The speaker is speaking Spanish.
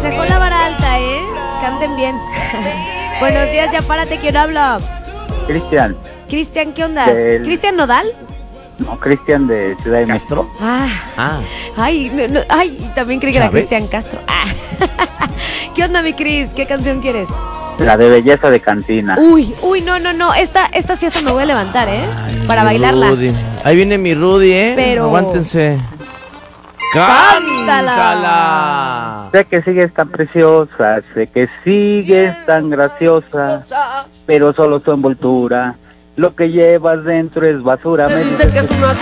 dejó la vara alta, ¿eh? Canten bien. Buenos días, ya párate, ¿quién habla? Cristian. Cristian, ¿qué onda? Del- ¿Cristian Nodal? No, Cristian de Ciudad de México. Ah. Ay, ay, también creí que era ¿Chávez? Cristian Castro. Ah. ¿Qué onda, mi Cris? ¿Qué canción quieres? La de Belleza de Cantina. Uy, no. Esta sí hasta me voy a levantar, ¿eh? Ay, Para mi bailarla. Rudy. Ahí viene mi Rudy, ¿eh? Pero- Aguántense. ¡Cántala! Sé que sigues tan preciosa, sé que sigues tan graciosa, pero solo tu envoltura. Lo que llevas dentro es basura. Me dices que es una